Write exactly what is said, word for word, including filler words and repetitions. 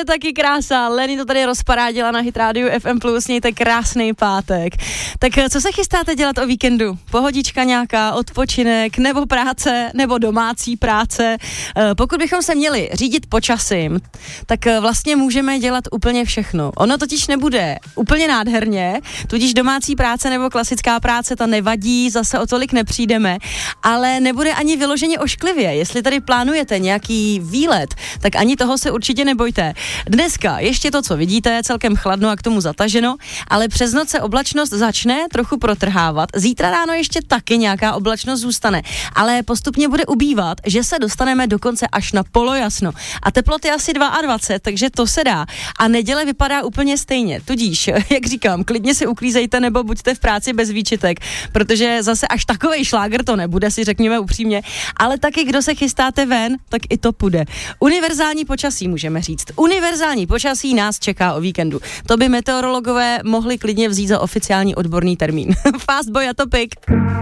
je taky krása. Leny to tady rozparádila na Hit Radio F M plus, mějte krásný pátek. Tak co se chystáte dělat o víkendu? Pohodička nějaká, odpočinek, nebo práce, nebo domácí práce? Pokud bychom se měli řídit počasím, tak vlastně můžeme dělat úplně všechno. Ono totiž nebude úplně nádherně, tudíž domácí práce nebo klasická práce, ta nevadí, zase o tolik nepřijdeme, ale nebude ani vyloženě ošklivě. Jestli tady plánujete nějaký výlet, tak ani toho se určitě nebojte. Dneska ještě to, co vidíte, celkem chladno a k tomu zataženo, ale přes noc se oblačnost začne trochu protrhávat. Zítra ráno ještě taky nějaká oblačnost zůstane, ale postupně bude ubývat, že se dostaneme dokonce až na polojasno. A teploty asi dvacet dva, takže to se dá. A neděle vypadá úplně stejně. Tudíž, jak říkám, klidně si uklízejte nebo buďte v práci bez výčitek, protože zase až takovej šlágr to nebude, si řekněme upřímně, ale taky kdo se chystáte ven, tak i to půjde. Univerzální počasí můžeme říct. Univerzální počasí nás čeká o víkendu. To by meteorologové mohli klidně vzít za oficiální odborný termín. Fast Boy a Topic.